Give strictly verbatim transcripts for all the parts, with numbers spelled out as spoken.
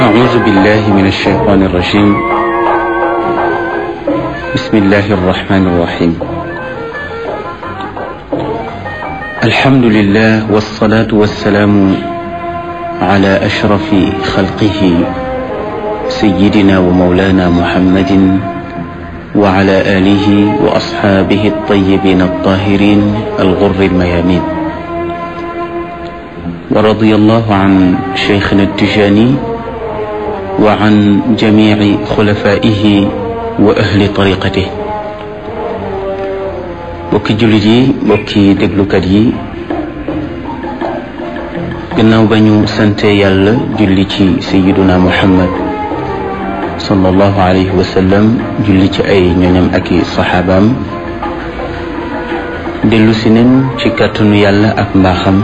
أعوذ بالله من الشيطان الرجيم. بسم الله الرحمن الرحيم. الحمد لله والصلاة والسلام على أشرف خلقه سيدنا ومولانا محمد وعلى آله وأصحابه الطيبين الطاهرين الغر الميامين. ورضي الله عن شيخنا التجاني وعن جميع خلفائه وأهل طريقته. bokki jullit yi bokki déglukat yi gannaaw ba ñu sante yàlla julli ci sayyiduna Muhammad sallallahu alayhi wa sallam, julli ci ay ñoñam ak i saxaabaam, dellu si nen ci kàttanu yàlla ak mbaaxam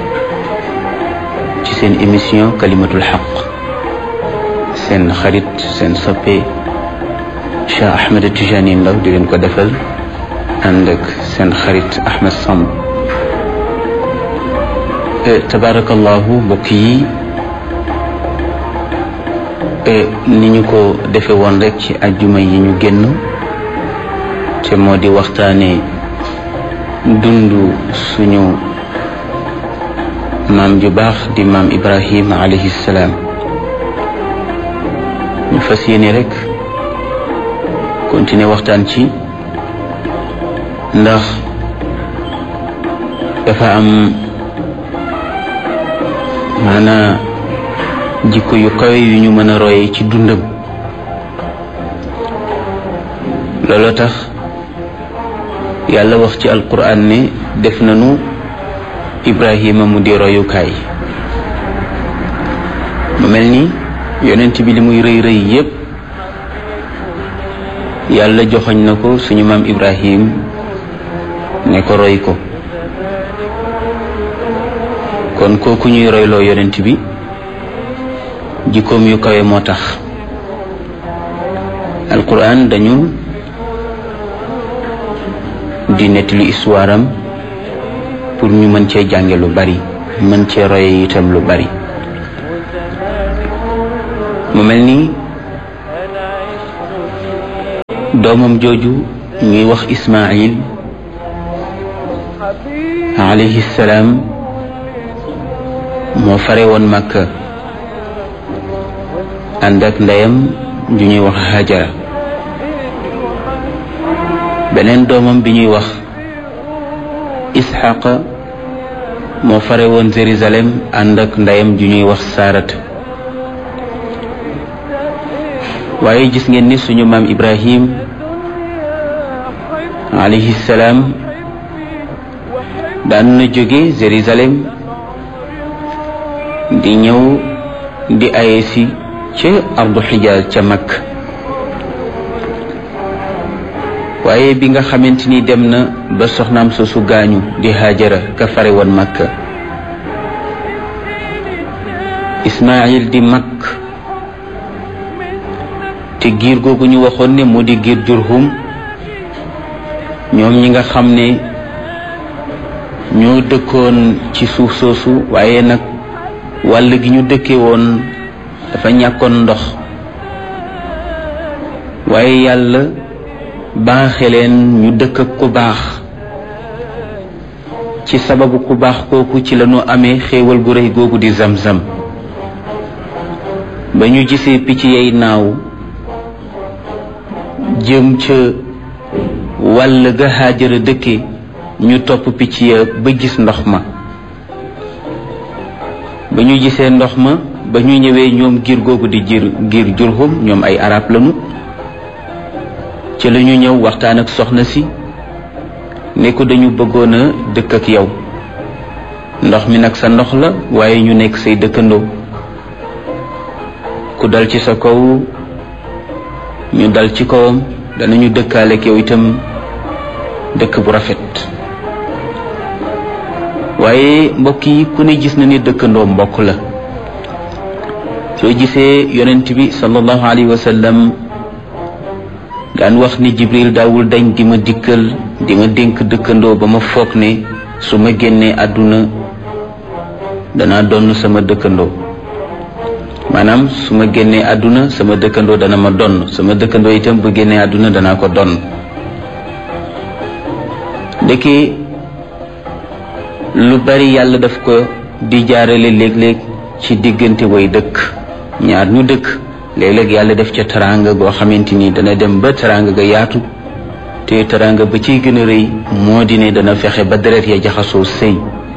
ci seen émission kalimatul xaq, seen xarit seen soppe Cheikh Ahmed Tijani Ndaw di leen ko defal ànd ak seen xarit Ahmed Samb. tabarakallahu mbokk yi, ni ñu ko defe woon rek ci ajjuma yi ñu génn, te moo di waxtaane dundu suñu maam ju baax di maam Ibrahim alayhi salaam. ñu fas yéene rek continuer waxtaan ci, ndax dafa am maanaa jikko yu kawe yu ñu mën a roye ci dundam. looloo tax yàlla wax ci alquran ne def nañu Ibrahima mu di royukaay. mu mel ni yonent bi li muy rëy rëy yépp yàlla joxoñ na ko suñu maam Ibrahim ne ko roy ko. kon kooku ñuy royloo yonent bi jikkoom yu kawe moo tax alquran dañu di nettali histoire am pour ñu mën cee jànge lu bari, mën cee roye itam lu bari. mu mel ni doomam jooju ñuy wax Ismaayil alayhi salaam moo fare woon Makka ànd ak ndeyam ju ñuy wax Hajara. beneen doomam bi ñuy wax Isxaqa moo fare woon Jérusalem ànd ak ndeyam ju ñuy wax Saarat. waaye gis ngeen ni suñu maam Ibrahim alayhi salaam daan na jóge Jérusalem di ñëw di aye si ca ardu Xijaaz ca Makka. waaye bi nga xamante ni dem na ba soxnaam soosu gaañu di Haajara ka fare woon Makka, Ismaayil di mag te giir googu ñu waxoon ne mu di giir Jurhum, ñoom ñi nga xam ne ñoo dëkkoon ci suuf soosu, waaye nag wàll gi ñu dëkke woon dafa ñàkkoon ndox. waaye yàlla baaxe leen ñu dëkk ak ku baax. ci sababu ku baax kooku ci lañu amee xéewal gu rëy googu di Zamzam. ba ñu gisee picc yay naaw jëm ca wàll ga Haajara dëkke, ñu topp picc ya ba gis ndox ma. ba ñu gisee ndox ma, ba ñu ñëwee ñoom giir googu di giir giir Jurhum, ñoom ay arab lañu, ci la ñu ñëw waxtaan ak soxna si ne ko dañu bëggoon a dëkk ak yow. ndox mi nag sa ndox la, waaye ñu nekk say dëkkandoo. ku dal ci sa kaw ñu dal ci kawam, danañu dëkkaale ak yow itam dëkk bu rafet. waaye mbokk yi, ku ne gis na ni dëkkandoo mbokk la. soo gisee yonent bi sallallahu alayhi wa sallam daan wax ni Jibril daawul dañ di ma dikkal di ma dénk dëkkandoo ba ma foog ne su ma génnee àdduna danaa donn sama dëkkandoo. maanaam su ma génnee àdduna sama dëkkandoo dana ma donn sama dëkkandoo itam bu génnee àdduna danaa ko donn ndeke lu bari yàlla daf ko di jaarale léeg-léeg ci diggante way dëkk ñaar ñu dëkk léeg-léeg yàlla def ca teraanga goo xamante ni dana dem ba teraanga ga yaatu te teraanga ba ciy gën a rëy moo di ne dana fexe ba deret ya jaxasoo sëy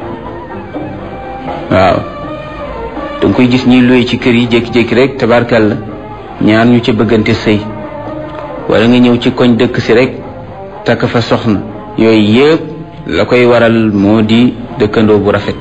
waaw danga koy gis ñuy luy ci kër yi jékki-jékki rek tabarkalla ñaar ñu ca bëggante sëy wala nga ñëw ci koñ dëkk si rek takk fa soxna yooyu yëpp la koy waral moo di dëkkandoo bu rafet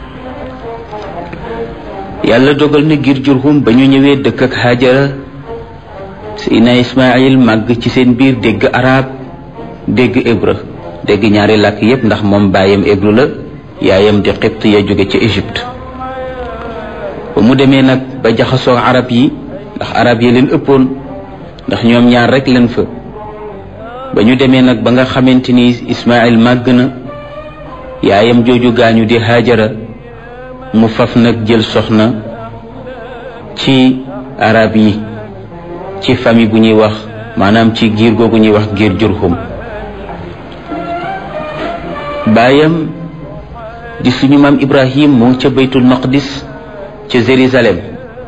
yàlla dogal na ngir Jurhum ba ñu ñëwee dëkk ak Haajara Seydina Ismaïl màgg ci seen biir dégg arab dégg hébreu dégg ñaari làkk yépp ndax moom baayam hébreu la yaayam di Xibt ya jóge ci Égypte ba mu demee nag ba jaxasoo arab yi ndax arab yi leen ëppoon ndax ñoom ñaar rek leen fa ba ñu demee nag ba nga xamante ni Ismaïl màgg na yaayam jooju gaañu di Haajara mu faf nag jël soxna ci arab yi ci famille bu ñuy wax maanaam ci giir googu ñuy wax giir Jurhum baayam di suñu maam Ibrahim mu ngi ca baytul maqdis ca Jérusalem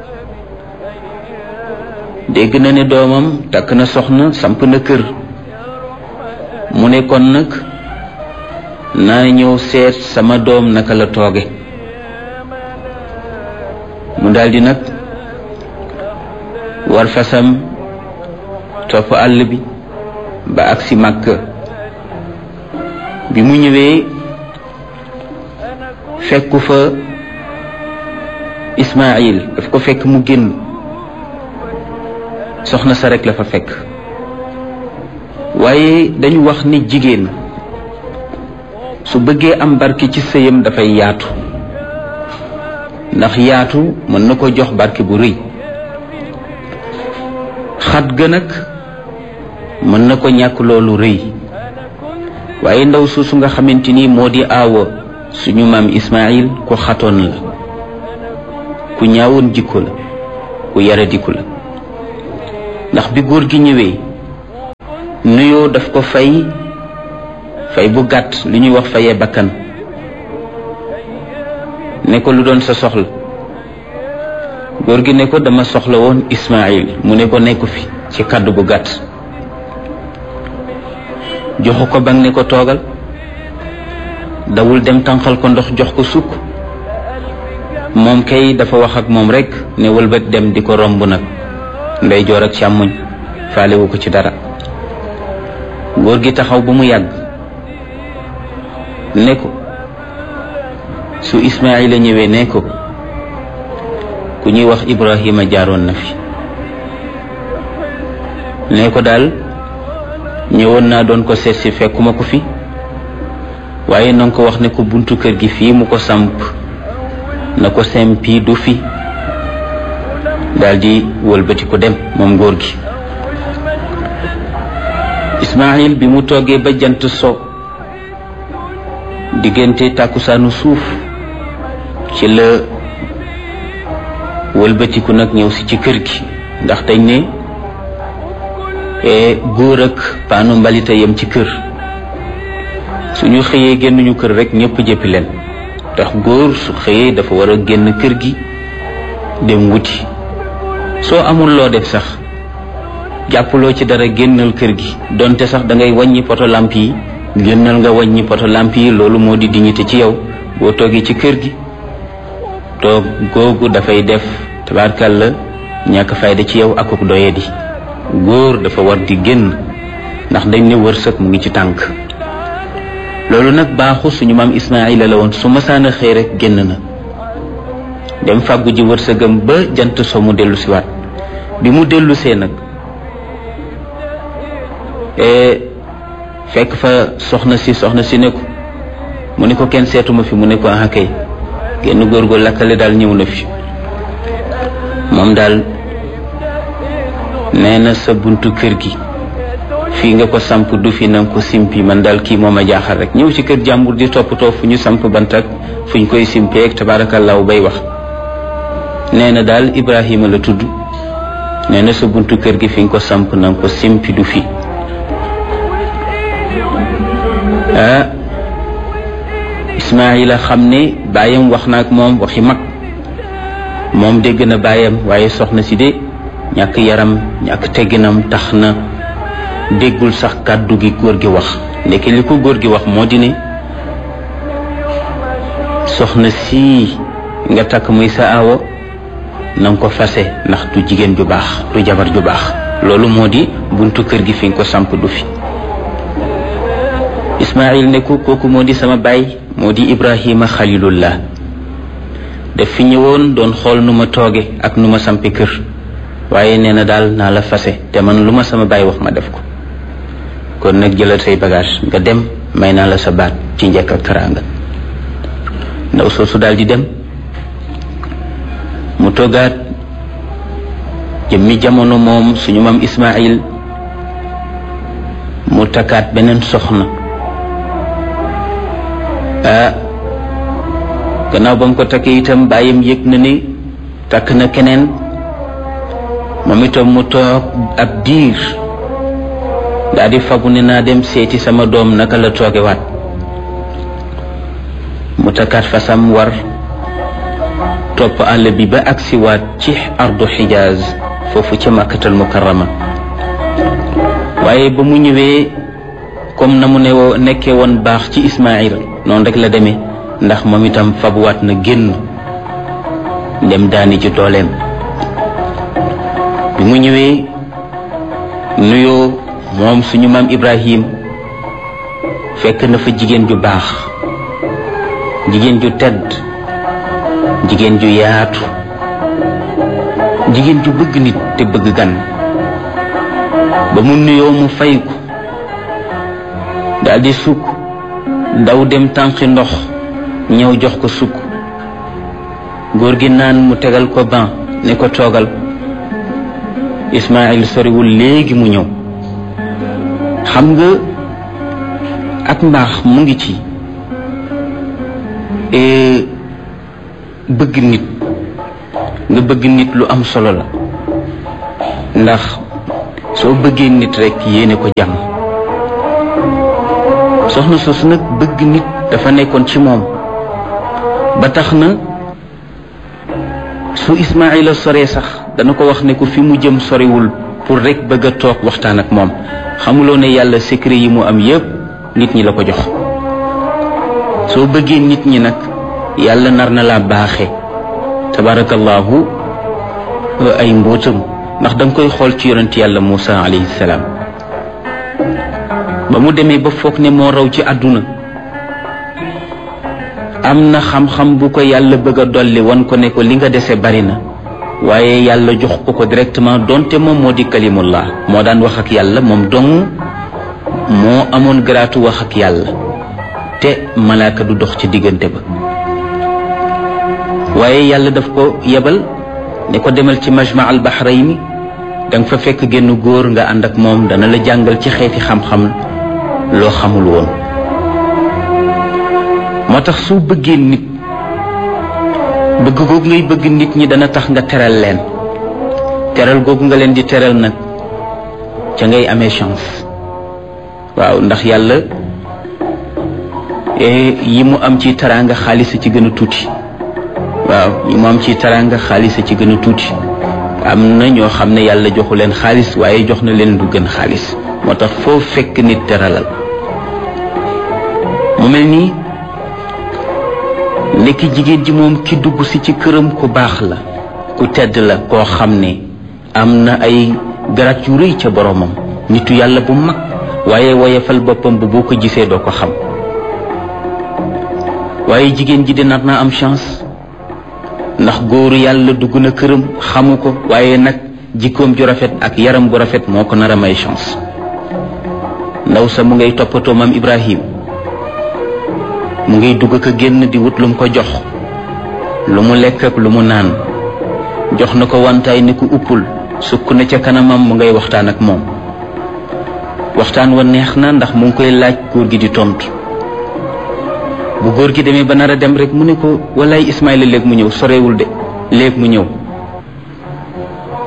dégg na ne doomam takk na soxna samp na kër mu ne kon nag naa ñëw seet sama doom naka la tooge mu daldi nag war fasam topp àll bi ba agsi Makka bi mu ñëwee fekku fa Ismaïl daf ko fekk mu génn soxna sa rek la fa fekk waaye dañu wax ni jigéen su bëggee am barke ci sëyam dafay yaatu ndax yaatu mën na ko jox barke bu rëy xat ga nag mën na ko ñàkk loolu rëy waaye ndaw suusu nga xamante ni moo di aawa suñu maam Ismaïl ku xatoon la ku ñaawoon jikko la ku yaradiku la ndax bi góor gi ñëwee nuyoo daf ko fay fay bu gàtt li ñuy wax fayee bakkan ne ko lu doon sa soxla góor gi ne ko dama soxla woon Ismaïl mu ne ko nekku fi ci kàddu bu gàtt joxu ko bang ne ko toogal dawul dem tànqal ko ndox jox ko sukk moom kay dafa wax ak moom rek ne wëlbat dem di ko romb nag ndeyjoor ak càmmoñ faalewu ko ci dara góor gi taxaw ba mu yàgg ne ko su Ismaïla ñëwee ne ko ku ñuy wax Ibrahima jaaroon na fi ne ko daal ñëwoon naa doon ko seet si fekkuma ko fi waaye na nga ko wax ne ko buntu kër gi fii mu ko samp na ko sempi du fi daldi wëlbati ko dem moom góor gi Ismaïl bi mu toogee ba jant so diggante tàkkusaanu suuf ci la wëlbatiku nag ñëw si ci kër gi ndax dañ ne góor ak paanu mbalita yem ci kër suñu xëyee génnuñu kër rek ñëpp jëppi leen ndax góor su xëyee dafa war a génn kër gi dem wuti soo amul loo def sax jàppaloo ci dara génnal kër gi donte sax da ngay wàññi poto lamp yi génnal nga wàññi poto lamp yi loolu moo di dignité ci yow boo toogee ci kër gi toog googu dafay def tabaarkàlla ñàkk fayda ci yow akuk doye di góor dafa war di génn ndax dañ ne wërsëg mu ngi ci tànk loolu nag baaxu suñu maam Ismaïla la woon su masaana xëy rek génn na dem fàggu ji wërsëgam ba jant so mu dellu siwaat bi mu dellu see nag fekk fa soxna si soxna si ne ko mu ne ko kenn seetuma fi mu ne ko ah kay genn góor gu lakkale daal ñëw na fi moom daal nee na sa buntu kër gi fii nga ko samp du fi nanga ko simpi man daal kii moom a jaaxal rek ñëw ci kër jàmbur di toppatoo fu ñu samp bant ak fu ñu koy simpeeg tabaarakallaahu bay wax nee na daal Ibrahima la tudd nee na sa buntu kër gi fi nga ko samp na nga ko simpi du fi ah Ismaayila xam ne baayam wax na ak moom waxi mag moom dégg na baayam waaye soxna si de ñàkk yaram ñàkk tegginam tax na déggul sax kàddu gi góor gi wax ndeke li ko góor gi wax moo di ne soxna si nga takk muy sa aawo na nga ko fase ndax du jigéen ju baax du jabar ju baax loolu moo di buntu kër gi fi nga ko samp du fi Ismaayil ne ko kooku moo di sama baay moo di Ibrahima xalilullah daf fi ñëwoon doon xool nu ma tooge ak nu ma sampi kër waaye nee na daal naa la fase te man lu ma sama baay wax ma def ko kon nag jëlal say bagage nga dem may naa la sa baat ci njëkk ak teraanga ndaw soosu daal di dem mu toogaat jëmmi jamono moom suñu maam Ismaayil mu takkaat beneen soxna ah gannaaw ba mu ko takkee itam bàyyam yëg na ni takk na keneen moom itam mu toog ab diir daal di fabu ne naa dem seeti sama doom naka la toogewaat mu takkaat fasam war topp àll bi ba agsi waat ci ardu Xijaaz foofu ca Makkatal Mukarrama waaye ba mu ñëwee comme na mu ne woo nekkee woon baax ci Ismaayil noonu rek la demee ndax moom itam fabuwaat na génn dem daani ci dooleem bi mu ñëwee nuyoo moom suñu maam Ibrahim fekk na fa jigéen ju baax jigéen ju tedd jigéen ju yaatu jigéen ju bëgg nit te bëgg gan ba mu nuyoo mu fay ko daldi sukk daw dem tànqi ndox ñëw jox ko sukk góor gi naan mu tegal ko ban ne ko toogal Ismaayil soriwul léegi mu ñëw xam nga ak mbaax mu ngi ci bëgg nit nga bëgg nit lu am solo la ndax soo bëggee nit rekk yéene ko jàmm soxna soosu nag bëgg nit dafa nekkoon ci moom ba tax na su Ismaayila soree sax dana ko wax ne ko fi mu jëm soriwul pour rekk bëgg a toog waxtaan ak moom xamuloo ne yàlla secret yi mu am yépp nit ñi la ko jox soo bëggee nit ñi nag yàlla nar na laa baaxe tabarakallahu ay mbóotam ndax danga koy xool ci yonent yàlla Muusa alayhi salaam ba mu demee ba foog ne moo raw ci àdduna am na xam-xam bu ko yàlla bëgg a dolli wan ko ne ko li nga dese bari na waaye yàlla jox ko ko directement donte moom moo di kalimullah moo daan wax ak yàlla moom dong moo amoon garaatu wax ak yàlla te malaaka du dox ci diggante ba waaye yàlla daf ko yebal ne ko demal ci majma al bahrayni danga fa fekk génn góor nga ànd ak moom dana la jàngal ci xeeti xam-xam loo xamul woon moo tax soo bëggee nit bëgg googu ngay bëgg nit ñi dana tax nga teral leen teral googu nga leen di teral nag ca ngay amee chance waaw ndax yàlla yi mu am ci teraanga xaalis ci gën a tuuti waaw yi mu am ci teraanga xaalis ci gën a tuuti am na ñoo xam ne yàlla joxu leen xaalis waaye jox na leen lu gën xaalis moo tax foo fekk nit teralal mu mel nii nekk jigéen ji moom ki dugg si ci këram ku baax la ku tedd la koo xam ne am na ay garat yu rëy ca boromam nitu yàlla bu mag waaye woyefal boppam bu boo ko gisee doo ko xam waaye jigéen ji de nar naa am chance ndax góoru yàlla dugg na këram xamu ko waaye nag jikkoom ju rafet ak yaram bu rafet moo ko nar a may chance ndaw sa mu ngay toppatoo maam Ibrahim mu ngay dugg ak a génn di wut lu mu ko jox lu mu lekk ak lu mu naan jox na ko wantaay ni ku uppul sukk na ca kanamam mu ngay waxtaan ak moom waxtaan wa neex na ndax mu ngi koy laaj góor gi di tontu bu góor gi demee ba nar a dem rek mu ne ko walaay Ismaayla léegi mu ñëw sorewul de léegi mu ñëw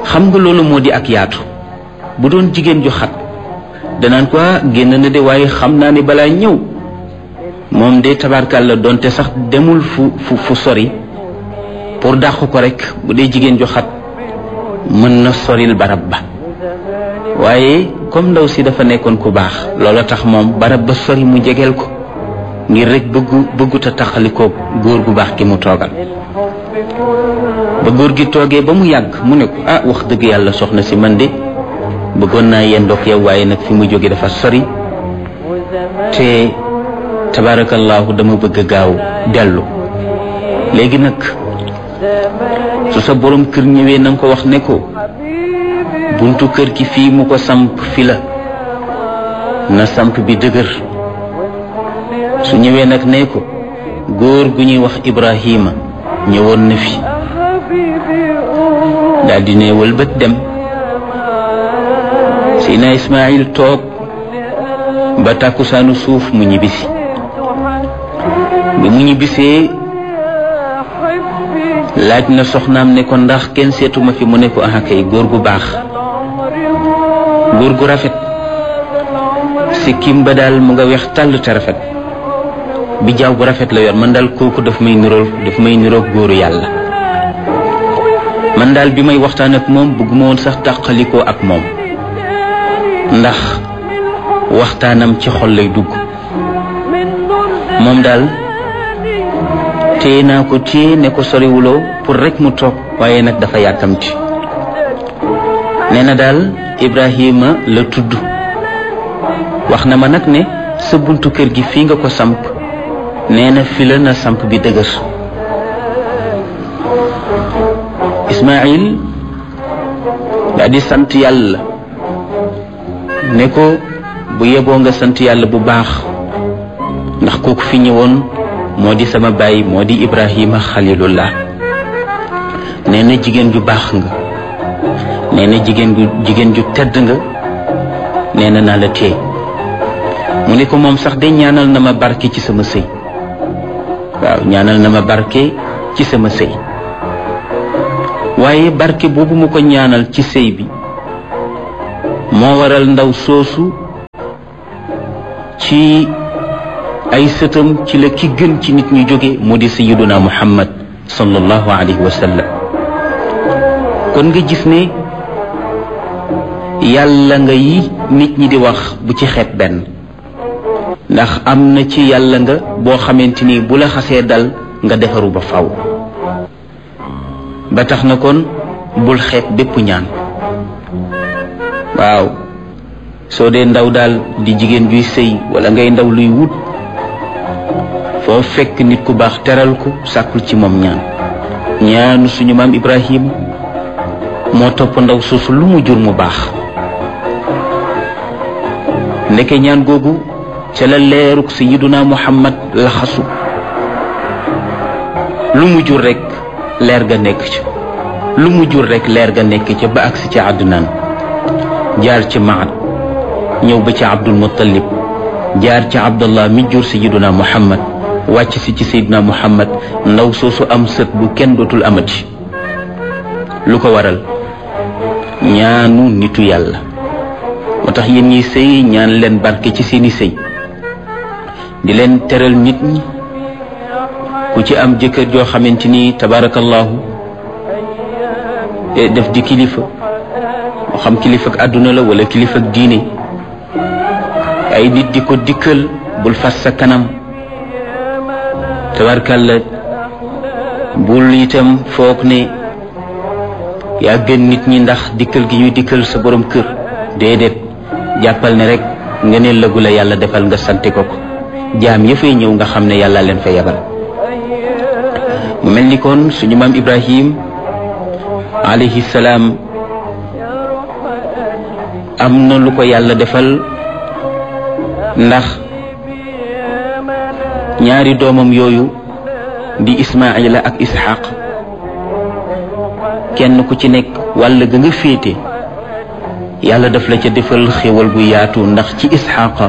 xam nga loolu moo di ak yaatu. bu doon jigéen ju xat danaan ko génn na de waaye xam naa ne balaa ñëw moom de tabarkàlla donte sax demul fu fu fu sori pour dàq ko rek bu dee jigéen ju xat mën na soril barab ba. waaye comme ndaw si dafa nekkoon ku baax loola tax moom barab ba sori mu jegeel ko ngir rek bëggu bëggut a taxalikoo góor gu baax gi mu toogal. ba góor gi toogee ba mu yàgg mu ne ko ah wax dëgg yàlla soxna si man de bëggoon naa yendoog yow waaye nag fi mu jóge dafa sori te tabaarakallaahu dama bëgg a gaaw dellu. léegi nag su sa borom kër ñëwee na nga ko wax ne ko buntu kër gi fii mu ko samp fi la na samp bi dëgër. su ñëwee nag ne ko góor gu ñuy wax Ibrahima ñëwoon na fi daal di ne wëlbët dem. Seydina Ismaïl toog ba tàkkusaanu suuf mu ñibbisi. bi mu ñibbisee laaj na soxnaam ne ko ndax kenn seetuma fi mu ne ko ah kay góor gu baax góor gu rafet sikkim ba daal mu nga weex tàll te rafet bi jaaw bu rafet la yor man daal kooku daf may nirool daf may niroog góoru yàlla. man daal bi may waxtaan ak moom bëgguma woon sax tàqalikoo ak moom ndax waxtaanam ci xol lay dugg. moom daal téye naa ko téye ne ko soriwuloo pour rek mu toog waaye nag dafa yàkkamti. nee na daal Ibrahima la tudd wax na ma nag ne sa buntu kër gi fii nga ko samp nee na fi la na samp bi dëgër. Ismaïl daa di sant yàlla ne ko bu yeboo nga sant yàlla bu baax ndax kooku fi ñëwoon moo di sama baay moo di Ibrahima xalilullah. nee na jigéen ju baax nga nee na jigéen ju jigéen ju tedd nga nee na naa la téye. mu ne ko moom sax de ñaanal na ma barke ci sama sëy. waaw ñaanal na ma barke ci sama sëy waaye barke boobu mu ko ñaanal ci sëy bi moo waral ndaw soosu ci ay sëtam ci la ki gën ci nit ñu jóge mu di sayyiduna Muhammad sallallahu alayhi wa sallam. kon nga gis ne yàlla nga yi nit ñi di wax bu ci xeet benn ndax am na ci yàlla nga boo xamante ni bu la xasee dal nga defaru ba faw. ba tax na kon bul xeet bépp ñaan. waaw soo dee ndaw daal di jigéen juy sëy wala ngay ndaw luy wut foo fekk nit ku baax teral ko sàkkul ci moom ñaan. ñaanu suñu maam Ibrahim moo topp ndaw suusu lu mu jur mu baax. ndeke ñaan googu ca la leeruk sayyiduna Muhammad laxasu lu mu jur rek leer ga nekk ca lu mu jur rek leer ga nekk ca ba agsi ci Adnaan jaar ci Maad ñëw ba ci Abdul Muttalib jaar ci Abdallah mi jur sayyiduna Muhammad wàcc si ci sayyiduna Muhammad ndaw soosu am sët bu kenn dootul amati. lu ko waral ñaanu nitu yàlla. moo tax yéen ñi sëy ñaan leen barke ci seeni sëy di leen teral nit ñi. ku ci am jëkkër joo xamante ni tabarakallahu def di kilifa moo xam kilifa ak àdduna la wala kilifa ak diine ay nit di ko dikkal bul fas sa kanam tabarakalla bul itam foog ne yaa gën nit ñi ndax dikkal gi ñuy dikkal sa borom kër déedéet jàppal ne rek nga ne lëgu la yàlla defal nga sante ko ko jaam ya fay ñëw nga xam ne yàlla leen fa yebal. mu mel ni kon suñu maam Ibrahim alayhi salaam am na lu ko yàlla defal ndax ñaari doomam yooyu di Ismaila ak Ishaq kenn ku ci nekk wàll ga nga féete yàlla daf la ca defal xéwal gu yaatu ndax ci Ishaq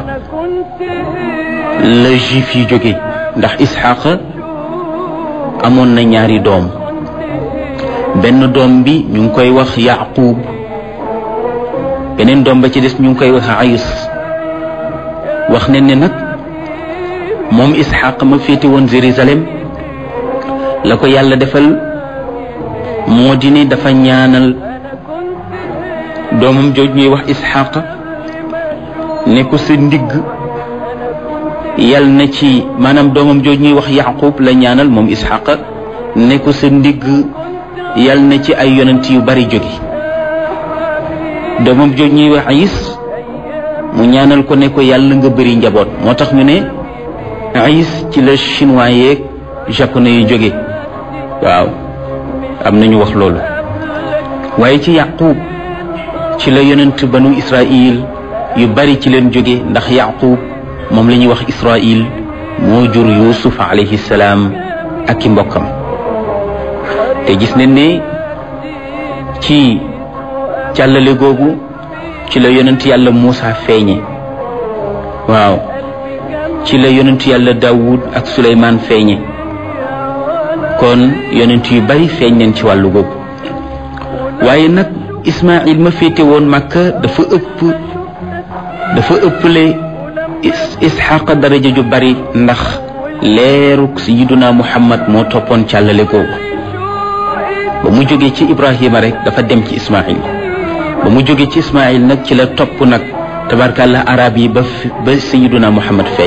la juif yi jóge ndax Ishaq amoon na ñaari doom benn doom bi ñu ngi koy wax Yaqub beneen doom ba ci des ñu ngi koy wax Ays wax ne ne nag moom Isxaq ma féete woon Jérusalem la ko yàlla defal moo di ne dafa ñaanal doomam jooj ñuy wax Isxaq ne ko sa ndigg yal na ci maanaam doomam jooj ñuy wax Yaqub la ñaanal moom Isxaq ne ko sa ndigg yal na ci ay yonent yu bari jóge doomam jooj ñuy wax Ays mu ñaanal ko ne ko yàlla nga bëri njaboot moo tax ñu ne Ays ci la chinois yeeg japonais yu jóge waaw am nañu wax loolu waaye ci Yaqub ci la yonent banu Israil yu bari ci leen jóge ndax Yaqub moom la ñuy wax Israil moo jur Yuusuf alayhi salaam ak i mbokkam te gis nañ ne ci càllale googu ci la yonent yàlla Muusa feeñe waaw ci la yonent yàlla Daawud ak Suleymaan feeñe kon yonent yu bari feeñ nañ ci wàllu googu waaye nag Ismaïl ma féete woon Makka dafa ëpp dafa ëpple Isxaq daraja ju bari ndax leeruk Sayyiduna Muhammad moo toppoon càllale googu ba mu jógee ci Ibrahima rek dafa dem ci Ismaïl ba mu jógee ci Ismaïl nag ci la topp nag tabarkàllah arab yi ba ba Sayyiduna Muhammad feeñ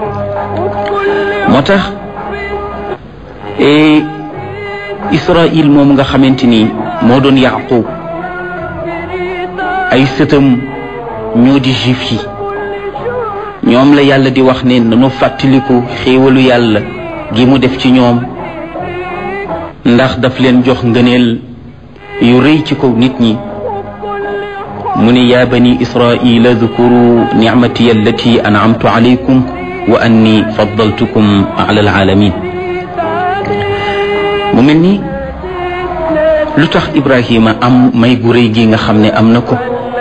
moo tax Israil moom nga xamante ni moo doon Yaqub ay sëtam ñoo di juif yi ñoom la yàlla di wax ne nanu fàttaliku xéewalu yàlla gi mu def ci ñoom ndax daf leen jox ngëneel yu rëy ci kaw nit ñi mu ne yaa bani israila dhkuru nicmati allati an'amtu alaykum wa anni faddaltukum ala alalamin mu mel ni lu tax Ibrahima am may gu rëy gi nga xam ne am na ko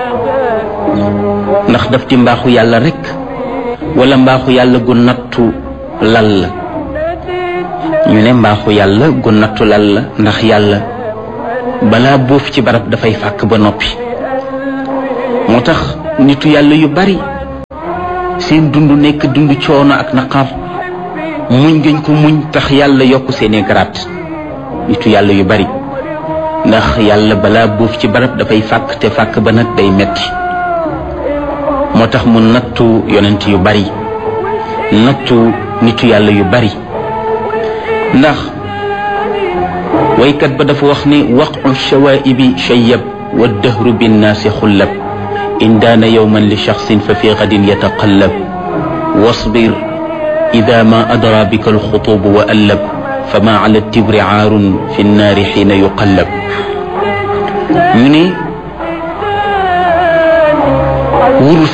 ndax daf di mbaaxu yàlla rek wala mbaaxu yàlla gu nattu lal la ñu ne mbaaxu yàlla gu nattu lal la ndax yàlla balaa boof ci barab dafay fàkk ba noppi moo tax nitu yàlla yu bari seen dund nekk dund coono ak naqar muñ ngeen ko muñ tax yàlla yokk seeni garaat nitu yàlla yu bari ndax yàlla balaa boof ci barab dafay fàkk te fàkk ba nag day metti moo tax mu nattu yonent yu bari nattu nitu yàlla yu bari ndax waykat ba dafa wax ne waqu shawaibi shayyab wa dahru binnaasi xullab in daana yowman li shaxsin fa fi gadin yataqallab wasbir ida ma adra bika alxutubu wa allab fama ala tibri aarun fi nnaari xiina yuqallab ñu ne wurus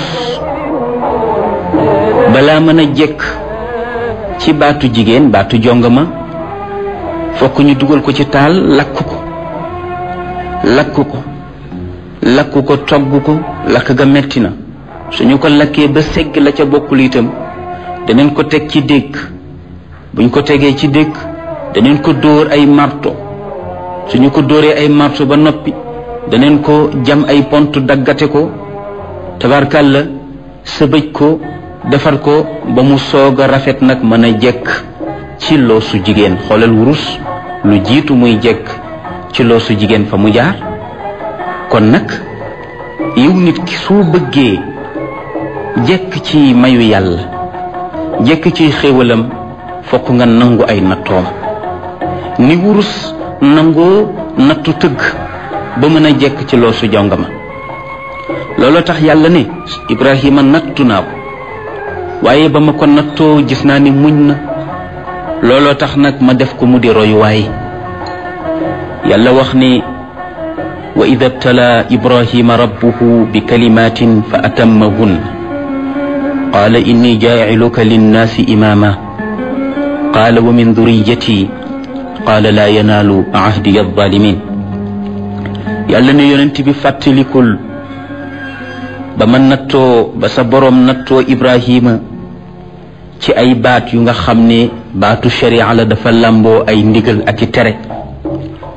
balaa mën a jekk ci baatu jigéen baatu jongama fokk ñu dugal ko ci taal lakk ko lakk ko lakk ko togg ko lakk ga metti na suñu ko lakkee ba segg la ca bokkul itam daneen ko teg ci dégg buñ ko tegee ci dégg daneen ko dóor ay marto suñu ko dóoree ay marto ba noppi daneen ko jam ay pont daggate ko tabarkàlla sëbëj ko defar ko ba mu soog a rafet nag mën a jekk ci loosu jigéen xoolal wurus lu jiitu muy jekk ci loosu jigéen fa mu jaar kon nag yow nit ki soo bëggee jekk ci mayu yàlla jekk ci xéewalam fokk nga nangu ay nattoom ni wurus nangoo nattu tëgg ba mën a jekk ci loosu jongama looloo tax yàlla ne Ibrahima nattu naa ko waaye ba ma ko nattoo gis naa ni muñ na looloo tax nag ma def ko mu di royuwaay yàlla wax ne wa ida btala Ibrahima rabbuhu bi kalimatin fa atammahun qaala inni jaaciluka linnaasi imaama qaala wa min duriyati qaala laa yanaalu ahdiya alzalimin yàlla ne yonent bi fàttalikul ba ma nattoo ba sa boroom nattoo Ibrahima ci ay baat yu nga xam ne baatu sharia la dafa làmboo ay ndigal ak i tere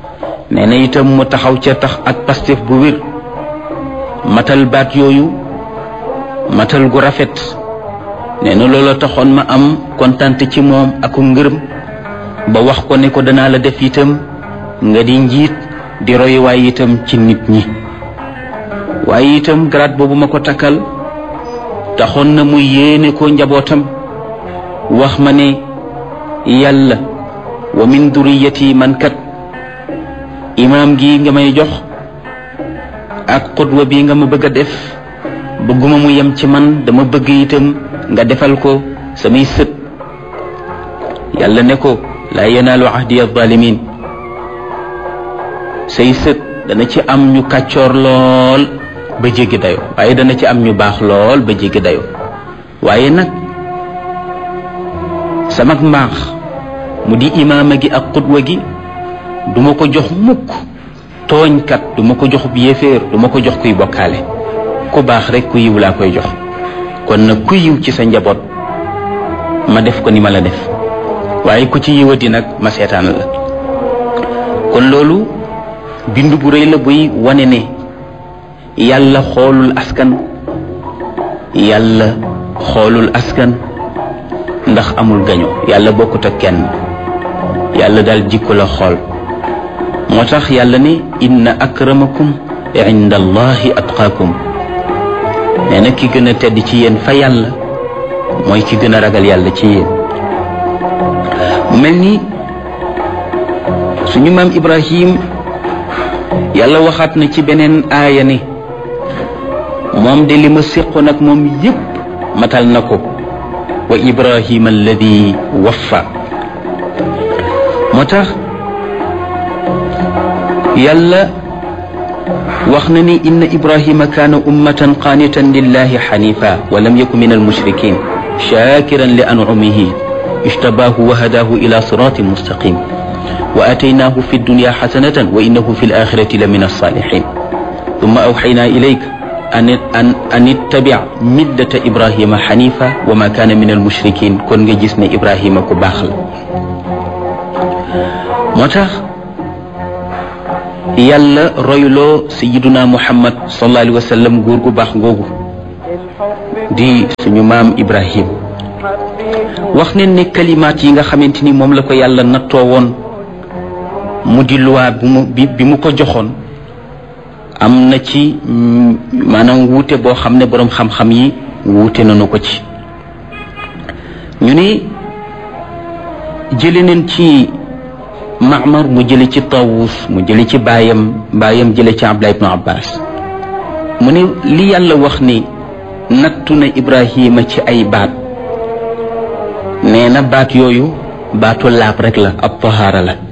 nee na itam mu taxaw ca tax ak pastef bu wér matal baat yooyu matal gu rafet nee na loola taxoon ma am kontante ci moom ak ngërëm ba wax ko ne ko danaa la def itam nga di njiit di royuwaay itam ci nit ñi waaye itam grade boobu ma ko takkal taxoon na mu yéene ko njabootam wax ma ne yàlla wa min duriyati man kat imaam gi nga may jox ak xutwa bi nga ma bëgg a def bëgguma mu yem ci man dama bëgg itam nga defal ko samay sët yàlla ne ko laa yanaalu ahdi az-zalimin say sët dana ci am ñu kàccoor lool ba jéggi dayo waaye dana ci am ñu baax lool ba jéggi dayo waaye nag sama mbaax mu di imaama gi ak xutwa gi duma ko jox mukk tooñkat duma ko jox yéeféer duma ko jox kuy bokkaale ku baax rek ku yiw laa koy jox kon nag ku yiw ci sa njaboot ma def ko ni ma la def waaye ku ci yiwati nag ma seetaan la kon loolu bindu bu rëy la buy wane ne yàlla xoolul askan yàlla xoolul askan ndax amul gaño yàlla bokkut ak kenn yàlla daal jikko la xool moo tax yàlla ne inna akramakum inda allahi atqaakum nee na ki gën a tedd ci yéen fa yàlla mooy ki gën a ragal yàlla ci yéen mu mel ni suñu maam Ibrahim yàlla waxaat na ci beneen aaya ne moom de li ma séqoon ak moom yépp matal na ko wa Ibrahim alladi waffa moo tax yàlla wax na ni inna Ibrahima kaana ummatan qaanitan lillahi xanifa wa lam yakun min almushrikin shakiran li ancumihi ijtabaahu wa hadaahu ila siraatin mustaqim wa ataynaahu fi dunya xasanatan wa innahu fi alaxirati la min alsaalixin thumma awxaynaa ilayka an an an ittabic millata Ibrahima xanifa wa ma kaana min almushrikin kon nga gis ne Ibrahima ku baax la moo tax yàlla royloo sayiduna muhammad sallallahu alayhi wa sallam góor gu baax googu di suñu maam Ibrahim wax ne ne kalimaat yi nga xamante ni moom la ko yàlla nattoo woon mu di luwaa bi mu bi mu ko joxoon am na ci maanaam wuute boo xam ne boroom xam-xam yi wuute nañu ko ci ñu ne jële neen ci Maamar mu jële ci Tawus mu jële ci baayam baayam jële ci Abdullah ibn Abbas mu ne li yàlla wax ni nattu na Ibrahima ci ay baat nee na baat yooyu baatu laab rek la ab tahaara la